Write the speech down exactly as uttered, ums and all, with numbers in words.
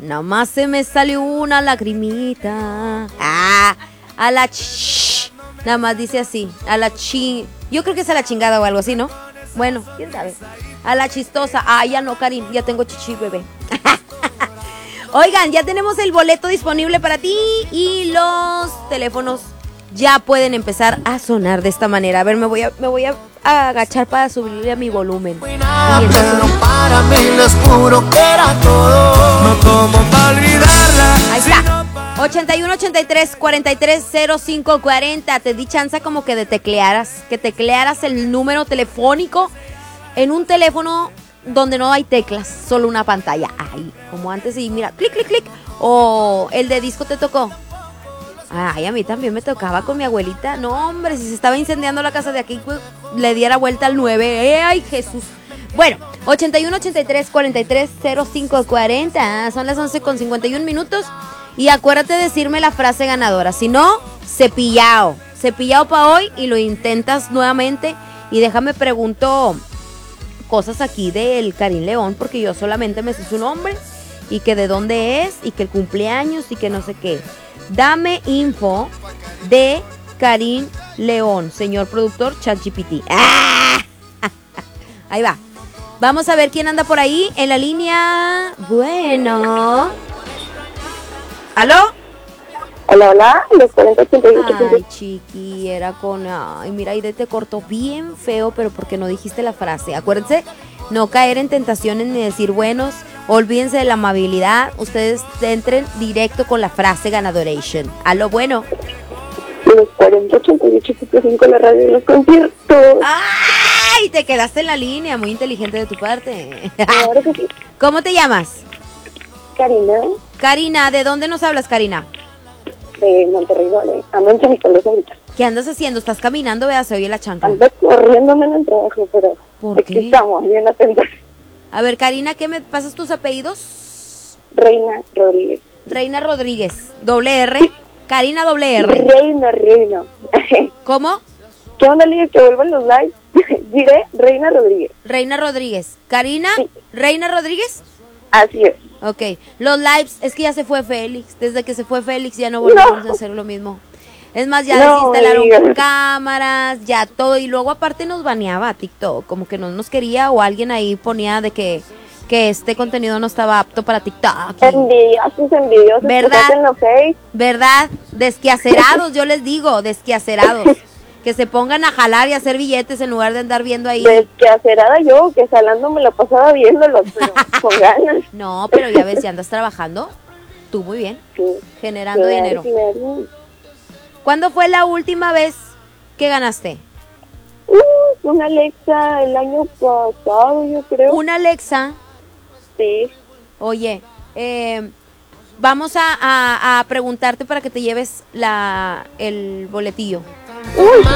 Nomás se me salió una lagrimita. Ah, a la ch. Nada más dice así. A la chi. Yo creo que es a la chingada o algo así, ¿no? Bueno, quién sabe. A la chistosa. Ah, ya no, Karin. Ya tengo chichi, bebé. Oigan, ya tenemos el boleto disponible para ti. Y los teléfonos ya pueden empezar a sonar de esta manera. A ver, me voy a, me voy a agachar para subirle a mi volumen. Pero para mí les juro que era todo. No como para olvidarla. Ahí está. ochenta y uno, ochenta y tres, cuarenta y tres, cero cinco cuarenta. Te di chance como que de teclearas. Que teclearas el número telefónico en un teléfono donde no hay teclas, solo una pantalla. Ay, como antes y mira, clic, clic, clic. O el de disco te tocó. Ay, a mí también me tocaba con mi abuelita. No, hombre, si se estaba incendiando la casa de aquí, pues, le diera vuelta al nueve. Ay, Jesús. Bueno, ochenta y uno, ochenta y tres, cuarenta y tres, cero cinco cuarenta. Son las once con cincuenta y un minutos. Y acuérdate de decirme la frase ganadora. Si no, cepillao. Cepillao para hoy y lo intentas nuevamente. Y déjame pregunto cosas aquí del Karin León, porque yo solamente me sé su nombre. Y que de dónde es, y que el cumpleaños, y que no sé qué. Dame info de Karin León, señor productor ChatGPT. ¡Ah! Ahí va. Vamos a ver quién anda por ahí en la línea. Bueno. ¿Aló? Hola, hola, los cuarenta ochenta y ocho. Ay, chiqui, era con... Ay, mira, Aide te cortó bien feo, pero porque no dijiste la frase. Acuérdense, no caer en tentaciones ni decir buenos. Olvídense de la amabilidad. Ustedes entren directo con la frase ganadoration. Aló, bueno. Los cuarenta ochenta y ocho punto cinco, la radio de los conciertos. ¡Ay! Te quedaste en la línea. Muy inteligente de tu parte. Ahora que sí. ¿Cómo te llamas? Karina, Karina, ¿de dónde nos hablas, Karina? de Monterrey, vale. Ando en Chamicoles ahorita. ¿Qué andas haciendo? ¿Estás caminando? Vea, se oye la chancla. Ando corriéndome en el trabajo, pero ¿Por aquí qué? estamos, bien atentos. A ver, Karina, ¿qué me pasas tus apellidos? Reina Rodríguez. Reina Rodríguez. Doble R. Karina doble R. Reina, Reina. ¿Cómo? ¿Qué onda, Lidia? Que vuelvan los likes. Diré Reina Rodríguez. Reina Rodríguez. ¿Karina? Sí. ¿Reina Rodríguez? Así es. Ok. Los lives, es que ya se fue Félix. Desde que se fue Félix ya no volvemos No. a hacer lo mismo. Es más, ya No, desinstalaron digas. cámaras, ya todo. Y luego aparte nos baneaba TikTok. Como que no nos quería o alguien ahí ponía de que, que este contenido no estaba apto para TikTok. y- Envidiosos, envidiosos. ¿Verdad? Que hacen lo fake. ¿Verdad? Desquacerados, yo les digo, desquacerados. Que se pongan a jalar y a hacer billetes en lugar de andar viendo ahí. Desquacerada yo, que salando me la pasaba viéndolos, pero con ganas. No, pero ya ves, si andas trabajando, tú muy bien, Sí. generando Sí, dinero. sí, sí. ¿Cuándo fue la última vez que ganaste? Uh, una Alexa el año pasado, yo creo. Una Alexa. Sí. Oye, eh, vamos a, a- a preguntarte para que te lleves la el boletillo. Uy,